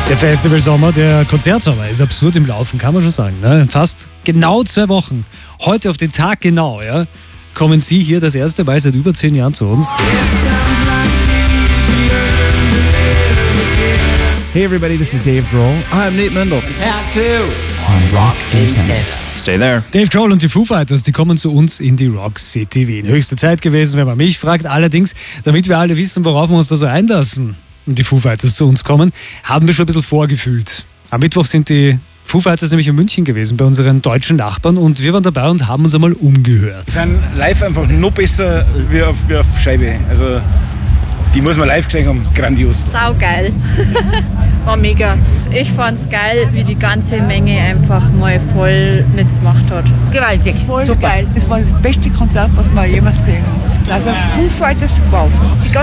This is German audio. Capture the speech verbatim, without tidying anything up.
Der Festivalsommer, der Konzertsommer ist absurd im Laufen, kann man schon sagen. Ne? Fast genau zwei Wochen, heute auf den Tag genau, ja, kommen Sie hier das erste Mal seit über zehn Jahren zu uns. Hey everybody, this is Dave Grohl. I'm Nate Mendel. Tattoo on Rock Antenna. Stay there. Dave Grohl und die Foo Fighters, die kommen zu uns in die Rock City Wien. Höchste Zeit gewesen, wenn man mich fragt. Allerdings, damit wir alle wissen, worauf wir uns da so einlassen und die Foo Fighters zu uns kommen, haben wir schon ein bisschen vorgefühlt. Am Mittwoch sind die Foo Fighters nämlich in München gewesen, bei unseren deutschen Nachbarn, und wir waren dabei und haben uns einmal umgehört. Sind live einfach noch besser wie auf, wie auf Scheibe. Also die muss man live gesehen haben, grandios. Saugeil. War mega. Ich fand's geil, wie die ganze Menge einfach mal voll mitgemacht hat. Gewaltig. Voll Super. geil. Das war das beste Konzert, was wir jemals gesehen haben. Also Foo Fighters, wow. Die